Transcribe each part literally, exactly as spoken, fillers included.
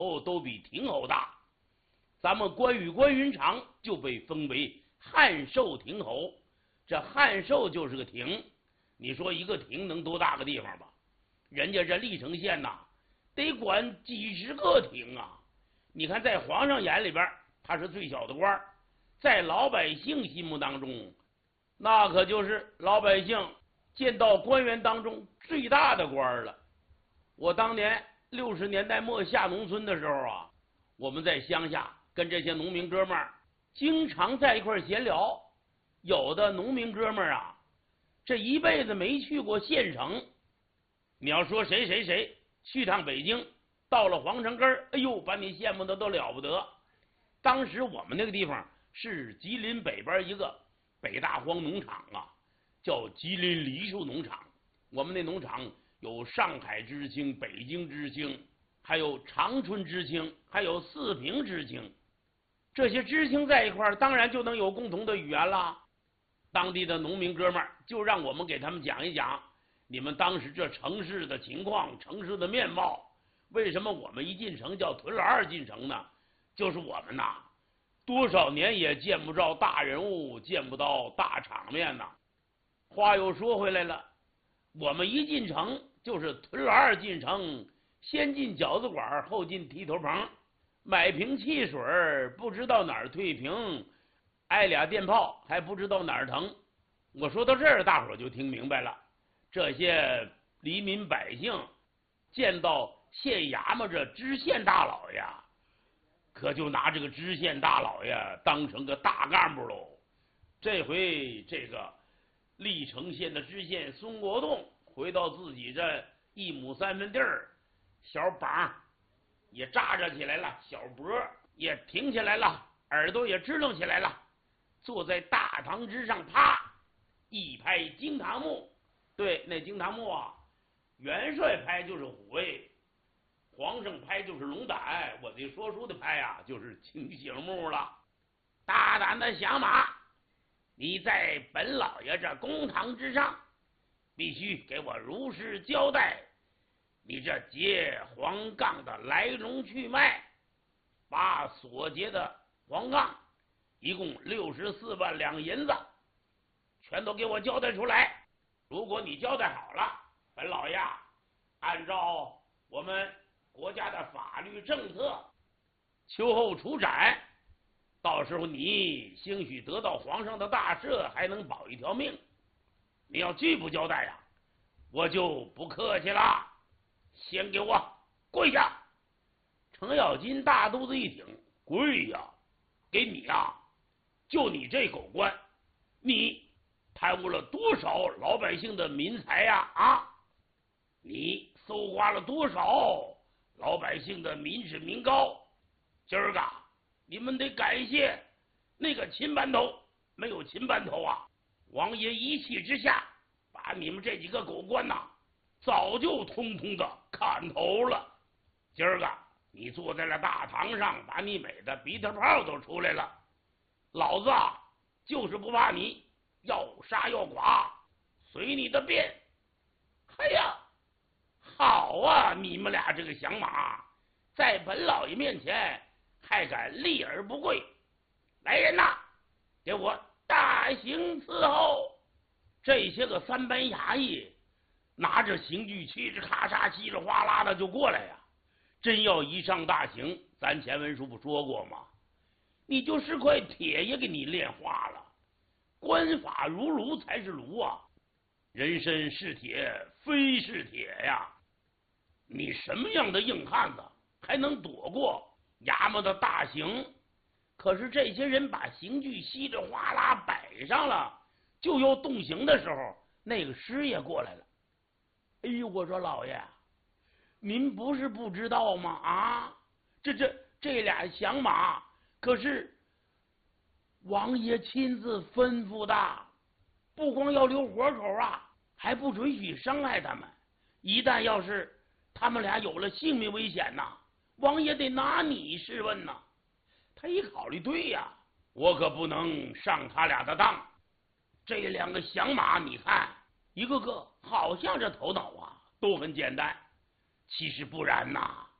都比亭侯大。咱们关羽关云长就被封为汉寿亭侯，这汉寿就是个亭。你说一个亭能多大个地方吧？人家这历城县呐，得管几十个亭啊！你看，在皇上眼里边，他是最小的官，在老百姓心目当中，那可就是老百姓见到官员当中最大的官了。我当年六十年代末下农村的时候啊，我们在乡下跟这些农民哥们儿经常在一块闲聊。有的农民哥们儿啊，这一辈子没去过县城。你要说谁谁谁去趟北京，到了皇城根儿，哎呦，把你羡慕的都了不得。当时我们那个地方是吉林北边一个北大荒农场啊，叫吉林梨树农场。我们那农场有上海知青、北京知青，还有长春知青，还有四平知青。这些知青在一块儿，当然就能有共同的语言啦。当地的农民哥们儿就让我们给他们讲一讲你们当时这城市的情况，城市的面貌。为什么我们一进城叫屯老二进城呢？就是我们呐，多少年也见不着大人物，见不到大场面呐。话又说回来了，我们一进城就是屯老二进城，先进饺子馆，后进剃头棚，买瓶汽水不知道哪儿退瓶，挨俩电炮还不知道哪儿疼。我说到这儿，大伙儿就听明白了。这些黎民百姓见到县衙门这知县大老爷，可就拿这个知县大老爷当成个大干部喽。这回这个历城县的知县孙国栋回到自己这一亩三分地儿，小膀也扎着起来了，小脖也挺起来了，耳朵也支棱起来了，坐在大堂之上，啪一拍惊堂木。对，那惊堂木啊，元帅拍就是虎威，皇上拍就是龙胆，我这说书的拍啊就是清醒木了。大胆的响马，你在本老爷这公堂之上，必须给我如实交代你这劫黄杠的来龙去脉。把所劫的黄杠一共六十四万两银子全都给我交代出来。如果你交代好了，本老爷按照我们国家的法律政策秋后处斩，到时候你兴许得到皇上的大赦，还能保一条命。你要拒不交代呀，我就不客气了，先给我跪下。程咬金大肚子一挺，跪呀，给你呀，就你这狗官，你贪污了多少老百姓的民财呀？啊，你搜刮了多少老百姓的民脂民膏？今儿个你们得感谢那个秦班头，没有秦班头啊，王爷一气之下把你们这几个狗官呐，早就通通的砍头了。今儿个你坐在了大堂上，把你美的鼻涕泡都出来了，老子啊就是不怕你要杀要剐，随你的便。哎呀，好啊，你们俩这个响马，在本老爷面前还敢立而不跪。来人呐，给我大刑伺候。这些个三班衙役拿着刑具，嘁哧咔嚓稀里哗啦的就过来呀。真要一上大刑，咱前文书不说过吗？你就是块铁也给你炼化了。官法如炉才是炉啊，人参是铁非是铁呀。你什么样的硬汉子还能躲过衙门的大刑？可是这些人把刑具稀里哗啦摆上了，就要动刑的时候，那个师爷过来了。哎呦，我说老爷，您不是不知道吗？啊，这这这俩响马可是王爷亲自吩咐的，不光要留活口啊，还不准许伤害他们。一旦要是他们俩有了性命危险呐，王爷得拿你试问呐。他一考虑，对呀，我可不能上他俩的当。这两个响马，你看一个个好像这头脑啊都很简单，其实不然呐。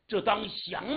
这当降